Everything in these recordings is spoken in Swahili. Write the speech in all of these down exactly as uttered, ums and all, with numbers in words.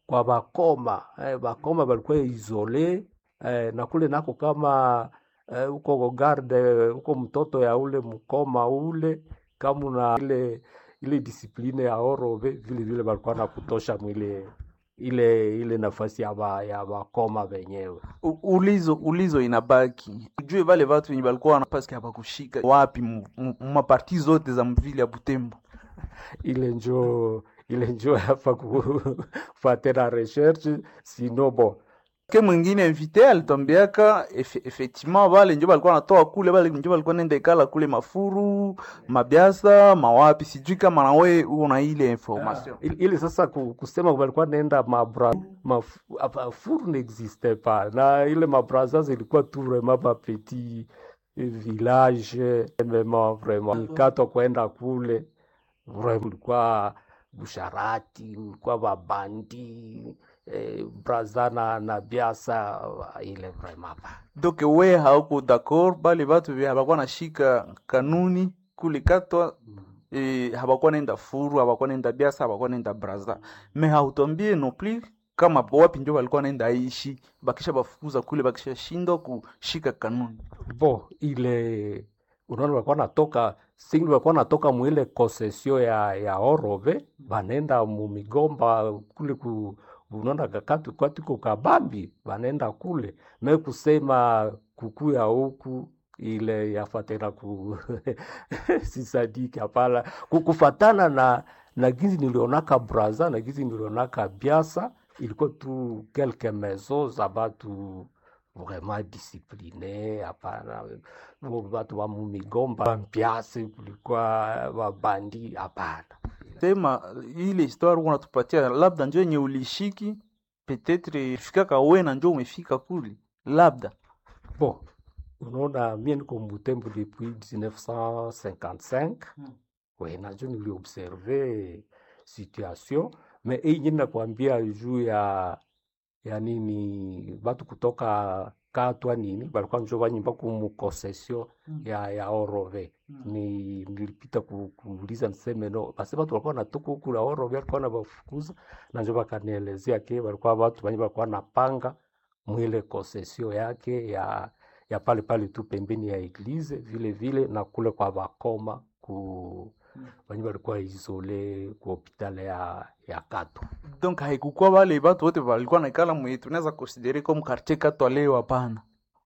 kwa bakoma eh, bakoma balikuwa isole eh, na kule nako kama eh, uko garde uko mtoto ya ule mkoma ule kama una ile ile disipline ya orove vile vile balikuwa na kutosha mwile ile ile nafasi ya ba, ya bakoma wenyewe. U- ulizo ulizo inabaki ujue vale watu wenye balikuwa na paske hapakushika wapi mu- mu- maparti zote za mvili ya Butembo. Ile njo ile njo hapa kufatera recherche sino bon Ke mwingine invité alitombeaka efe- effectivement vale njo balikuwa natoa kule vale njo balikuwa nenda ikala kule mafuru mabiasa mawapi sijui kama nawe una ile information. ile ile sasa ku- kusema walikuwa naenda mabra maf, fur n'existe pas na ile mabraza zilikuwa tu vraiment ma petit village vraiment vraiment kato kwenda kule vraiment ulikuwa busharati ulikuwa babandi eh, braza na, na biasa ile vraiment pa Donc we hauko d'accord bale batu vya habakuwa nashika kanuni kule katwa e, habakuwa nenda furu habakuwa nenda biasa habakuwa nenda braza me hautombie non plus kama wapi njo walikuwa nenda ishi bakisha bafukuza kule bakisha shindwa kushika kanuni. bo ile unaona walikuwa natoka singi walikuwa natoka mwile concession ya ya Orove banenda mumigomba kule ku unaona kakatu kwa tuko kabambi banenda kule me kusema kuku ya huku ile yafatena ku sisadiki hapana Ku- kufatana na na gizi nilionaka braza na gizi nilionaka biasa ilikuwa tu quelques maisons za batu vraiment discipliné hapana Bo- batu wa mumigomba mpiasi kulikuwa wabandi hapana Sema ile histoire unatupatia labda njo yenye ulishiki peut-être fikaka we na njo umefika kule labda. bon unaona mie niko Butembo depuis dix-neuf cent cinquante-cinq we najo niliobserve situation mais hii ingine nakwambia juu ya ya nini batu kutoka katwa nini balikuwa njo banyimba kumu concession ya ya Orove ni nilipita ku- kuuliza niseme no basi batu walikuwa natoka huku la Orove walikuwa na bafukuza na njo bakanielezea ke walikuwa watu banyimba walikuwa napanga mwile concession yake ya ya pale pale tu pembeni ya eglise vile vile na kule kwa bakoma ku banyimba walikuwa isole ku hospitali ya ya Katwa. Donc haikukuwa wale watu wote walikuwa naikala mwetu tunaweza considérer comme quartier katwa leo hapana.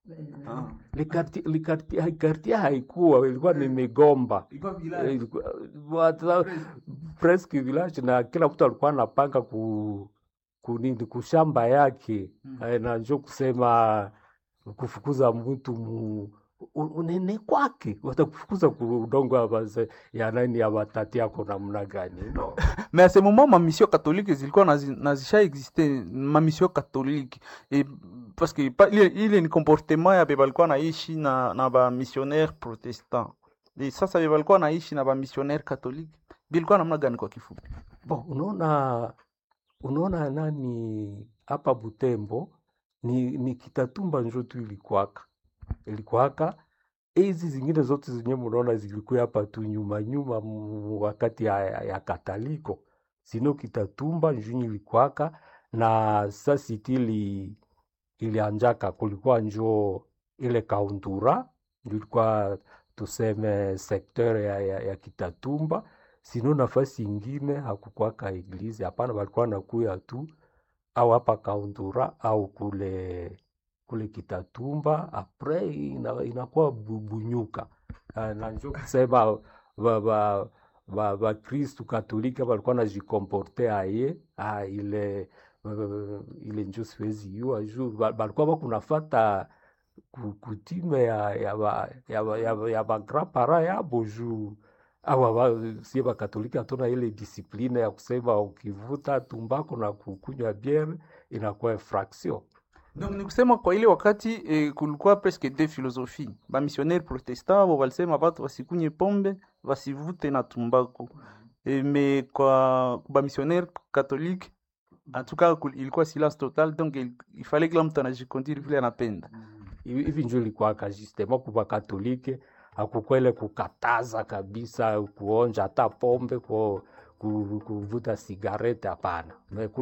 Ah. Le quartier, le quartier, hai- quartier haikuwa ilikuwa ni migomba Eh, ilikuwa- watu- presque village na kila mtu alikuwa anapanga ku kunini kushamba yake Eh, na njo kusema kufukuza mtu mu u- unene kwake watakufukuza ku udongo ya baze ya nani ya batati yako namna gani no Mais à ce moment ma mission catholique zilikuwa nazi- nazisha existe ma mission catholique et parce que pa- ile, ile ni comportement ya be balikuwa naishi na na ba missionnaire protestant et sasa be balikuwa naishi na ba missionnaire catholique bilikuwa namna gani kwa kifupi. Bo, unaona unaona nani hapa Butembo ni, ni Kitatumba njo tu ilikuwaka ilikuwaka hizi zingine zote zenye munaona zilikuwa hapa tu nyuma nyuma mu- wakati ya, ya, ya Kataliko sino Kitatumba njo ilikuwaka na sasa ili ilianjaka kulikuwa njo ile kaundura ndio ilikuwa tuseme sekteur ya, ya, ya Kitatumba sino nafasi ingine hakukwaka eglise hapana walikuwa nakuya tu au hapa kaundura au kule kule Kitatumba apres ina, inakuwa bu- bunyuka Ah, na njo kusema ba, ba, ba, ba Kristu Katolika walikuwa najikomporte aye ah, ile uh, ile njo siwezi yua juu ba- balikuwa bakunafata ku- kutime ya ya ba ya ba, ya, ba- ya ba grand para yabo juu awa ba, sie bakatolika hatuna ile disipline ya kusema ukivuta tumbako na kukunywa biere inakuwa infraction. Donc ni kusema kwa ile wakati eh, kulikuwa presque deux philosophies ba missionnaire protestant bo walisema watu wasikunye pombe wasivute na tumbako eh, mais kwa ba missionnaire catholique en tout cas kul- ilikuwa silence total donc il, il fallait kila mtu anajikonduire vile anapenda. Hivi hivi njo ilikuwaka justement kuba katolike hakukuwa ile kukataza kabisa kuonja hata pombe ku, ku, kuvuta sigarete hapana. Me-